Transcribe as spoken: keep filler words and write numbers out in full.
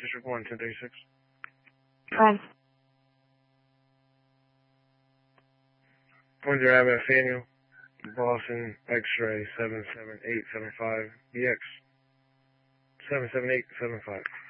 District one, ten thirty-six. Five. Windsor Avenue, Faneuil, Boston, X-ray seven seven eight seven five, B X seven seven eight seven five.